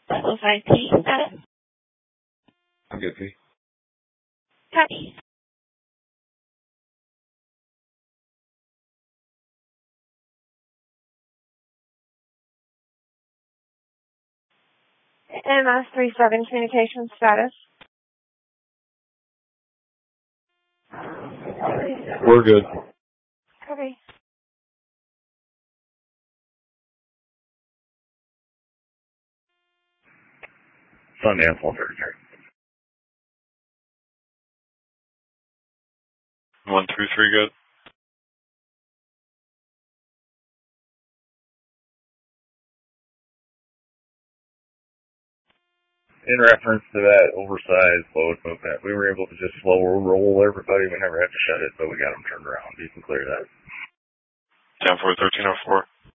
Level 5P, status. I'm good, P. Copy. MS-37 communication status. We're good. Copy. Sundance 133. 133 good. In reference to that oversized load movement, we were able to just slow roll everybody. We never had to shut it, but we got them turned around. You can clear that. 10-4, 13-04.